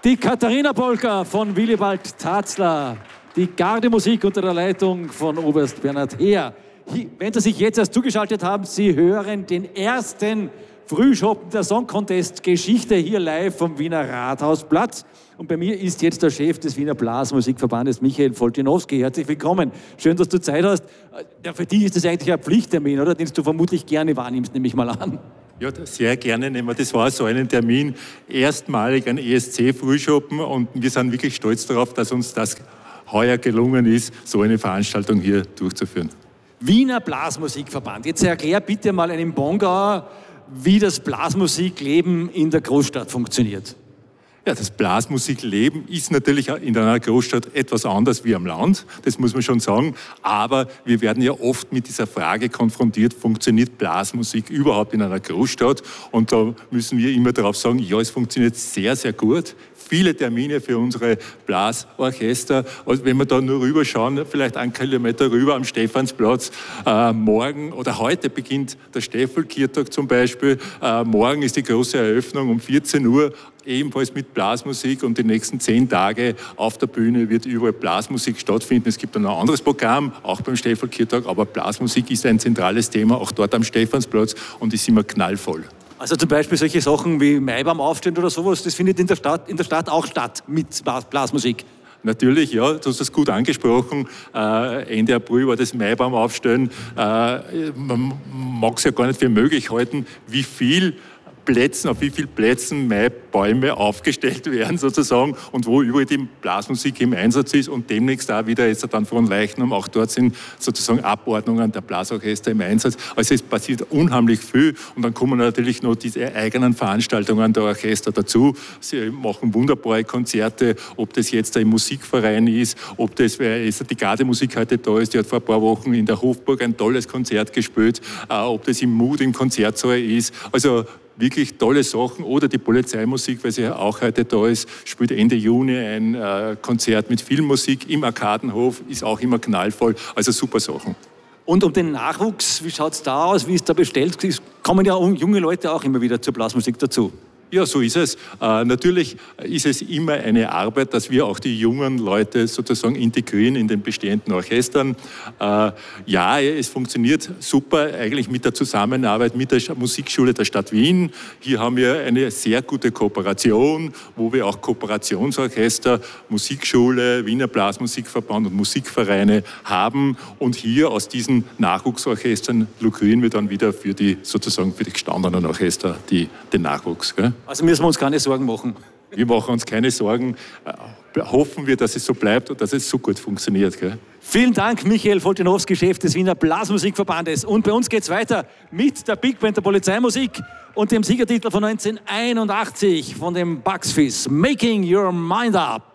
Die Katharina Polka von Willibald Thatzler, die Gardemusik unter der Leitung von Oberst Bernhard Heer. Wenn Sie sich jetzt erst zugeschaltet haben, Sie hören den ersten Frühschoppen der Song Contest Geschichte hier live vom Wiener Rathausplatz. Und bei mir ist jetzt der Chef des Wiener Blasmusikverbandes, Michael Foltinowski. Herzlich willkommen. Schön, dass du Zeit hast. Ja, für dich ist das eigentlich ein Pflichttermin, oder? Den du vermutlich gerne wahrnimmst, nehme ich mal an. Ja, sehr gerne nehmen wir. Das war so ein Termin, erstmalig ein ESC-Frühschoppen, und wir sind wirklich stolz darauf, dass uns das heuer gelungen ist, so eine Veranstaltung hier durchzuführen. Wiener Blasmusikverband. Jetzt erklär bitte mal einem Bongauer, wie das Blasmusikleben in der Großstadt funktioniert. Ja, das Blasmusikleben ist natürlich in einer Großstadt etwas anders wie am Land, das muss man schon sagen. Aber wir werden ja oft mit dieser Frage konfrontiert, funktioniert Blasmusik überhaupt in einer Großstadt? Und da müssen wir immer darauf sagen, ja, es funktioniert sehr, sehr gut. Viele Termine für unsere Blasorchester. Also wenn wir da nur rüberschauen, vielleicht 1 Kilometer rüber am Stephansplatz, morgen oder heute beginnt der Steffelkirtag zum Beispiel. Morgen ist die große Eröffnung um 14 Uhr. Ebenfalls mit Blasmusik, und die nächsten 10 Tage auf der Bühne wird überall Blasmusik stattfinden. Es gibt dann ein anderes Programm, auch beim Steffelkirtag, aber Blasmusik ist ein zentrales Thema, auch dort am Stephansplatz, und ist immer knallvoll. Also zum Beispiel solche Sachen wie Maibaum aufstehen oder sowas, das findet in der Stadt auch statt mit Blasmusik. Natürlich, ja, du hast das gut angesprochen. Ende April war das Maibaum aufstellen. Man mag es ja gar nicht für möglich halten, auf wie vielen Plätzen Maibäume aufgestellt werden sozusagen und wo überall die Blasmusik im Einsatz ist, und demnächst auch wieder jetzt dann von Leichnam, auch dort sind sozusagen Abordnungen der Blasorchester im Einsatz. Also es passiert unheimlich viel, und dann kommen natürlich noch diese eigenen Veranstaltungen der Orchester dazu. Sie machen wunderbare Konzerte, ob das jetzt ein Musikverein ist, ob das die Gardemusik heute da ist, die hat vor ein paar Wochen in der Hofburg ein tolles Konzert gespielt, ob das im Mut im Konzertsaal ist. Also wirklich tolle Sachen. Oder die Polizeimusik, weil sie ja auch heute da ist, spielt Ende Juni ein Konzert mit Filmmusik im Arkadenhof, ist auch immer knallvoll. Also super Sachen. Und um den Nachwuchs, wie schaut es da aus? Wie ist da bestellt? Kommen ja junge Leute auch immer wieder zur Blasmusik dazu? Ja, so ist es. Natürlich ist es immer eine Arbeit, dass wir auch die jungen Leute sozusagen integrieren in den bestehenden Orchestern. Ja, es funktioniert super eigentlich mit der Zusammenarbeit mit der Musikschule der Stadt Wien. Hier haben wir eine sehr gute Kooperation, wo wir auch Kooperationsorchester, Musikschule, Wiener Blasmusikverband und Musikvereine haben. Und hier aus diesen Nachwuchsorchestern lukrieren wir dann wieder für die gestandenen Orchester den Nachwuchs. Gell? Also müssen wir uns keine Sorgen machen. Wir machen uns keine Sorgen. Hoffen wir, dass es so bleibt und dass es so gut funktioniert. Gell? Vielen Dank, Michael Foltinowski, Chef des Wiener Blasmusikverbandes. Und bei uns geht es weiter mit der Big Band der Polizeimusik und dem Siegertitel von 1981 von dem Bucks Fizz, Making Your Mind Up.